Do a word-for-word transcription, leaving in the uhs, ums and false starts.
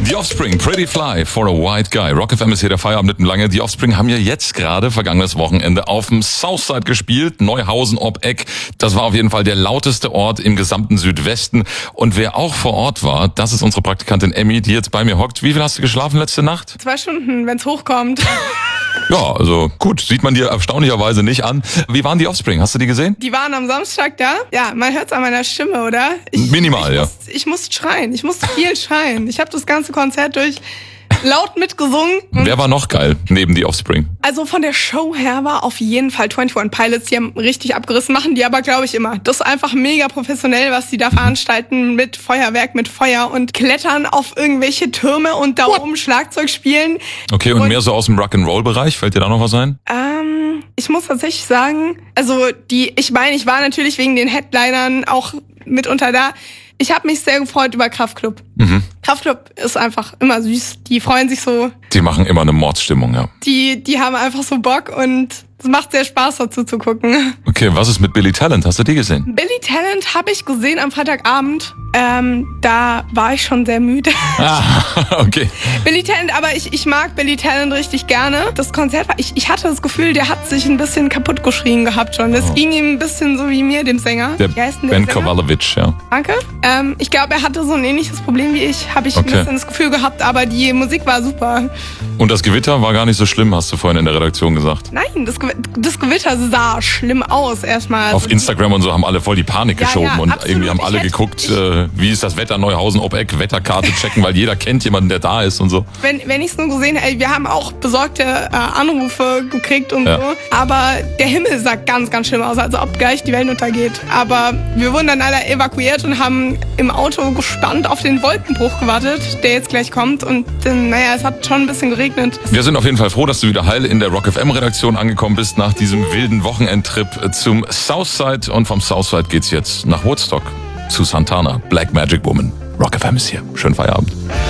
The Offspring, Pretty Fly for a White Guy. Rock F M ist hier der Feierabend mitten lange. Die Offspring haben ja jetzt gerade vergangenes Wochenende auf dem Southside gespielt. Neuhausen ob Eck. Das war auf jeden Fall der lauteste Ort im gesamten Südwesten. Und wer auch vor Ort war, das ist unsere Praktikantin Emmy, die jetzt bei mir hockt. Wie viel hast du geschlafen letzte Nacht? Zwei Stunden, wenn's hochkommt. Ja, also gut, sieht man dir erstaunlicherweise nicht an. Wie waren die Offspring? Hast du die gesehen? Die waren am Samstag da. Ja, man hört's an meiner Stimme, oder? Ich, Minimal, ich ja. Muss, ich musste schreien. Ich musste viel schreien. Ich habe das ganze Konzert durch laut mitgesungen. Wer war noch geil neben die Offspring? Also von der Show her war auf jeden Fall einundzwanzig Pilots. Die haben richtig abgerissen, machen die aber, glaube ich, immer. Das ist einfach mega professionell, was die da veranstalten mit Feuerwerk, mit Feuer und klettern auf irgendwelche Türme und da What? oben Schlagzeug spielen. Okay, und, und mehr so aus dem Rock'n'Roll-Bereich? Fällt dir da noch was ein? Ähm, ich muss tatsächlich sagen, also die, ich meine, ich war natürlich wegen den Headlinern auch mitunter da. Ich habe mich sehr gefreut über Kraftklub. Mhm. Kraftklub ist einfach immer süß. Die freuen sich so. Die machen immer eine Mordsstimmung, ja. Die, die haben einfach so Bock und es macht sehr Spaß, dazu zu gucken. Okay, was ist mit Billy Talent? Hast du die gesehen? Billy Talent habe ich gesehen am Freitagabend. Ähm, da war ich schon sehr müde. Ah, okay. Billy Talent, aber ich, ich mag Billy Talent richtig gerne. Das Konzert war, ich, ich hatte das Gefühl, der hat sich ein bisschen kaputt geschrien gehabt schon. Das oh. ging ihm ein bisschen so wie mir, dem Sänger. Der Ben Kowalewicz, ja. Danke. Ähm, ich glaube, er hatte so ein ähnliches Problem wie ich, habe ich okay. ein bisschen das Gefühl gehabt, aber die Musik war super. Und das Gewitter war gar nicht so schlimm, hast du vorhin in der Redaktion gesagt. Nein, das, Ge das Gewitter sah schlimm aus erstmal. Auf also Instagram und so haben alle voll die Panik ja, geschoben ja, und absolut. irgendwie haben alle hätte, geguckt, ich, äh, wie ist das Wetter Neuhausen ob Eck, Wetterkarte checken, weil jeder kennt jemanden, der da ist und so. Wenn, wenn ich es nur gesehen hätte, wir haben auch besorgte äh, Anrufe gekriegt und ja. so, aber der Himmel sah ganz, ganz schlimm aus, also ob gleich die Welt untergeht. Aber wir wurden dann alle evakuiert und haben im Auto gespannt auf den Wolkenbruch gewartet, der jetzt gleich kommt und äh, naja, es hat schon ein bisschen geregnet. Wir sind auf jeden Fall froh, dass du wieder heil in der Rock F M Redaktion angekommen bist nach diesem wilden Wochenendtrip zum Southside und vom Southside geht's jetzt nach Woodstock zu Santana, Black Magic Woman. Rock F M ist hier. Schönen Feierabend.